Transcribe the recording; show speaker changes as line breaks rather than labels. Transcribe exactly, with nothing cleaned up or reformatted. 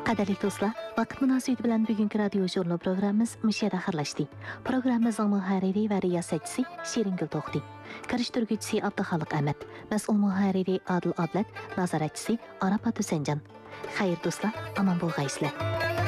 Qadirlik do'stlar, vaqt munosabati bilan bugungi radio jurnal programmamiz mushada xirlashdi. Programmamizning muharriri va riyosatchisi Shiringul To'xti. Kirishtiruvchisi Abduxoliq Ahmad, mas'ul muharriri Adil Ablat, nazoratchisi Arafat Husanjon. Xayr do'stlar, aman bo'lg'aysizlar.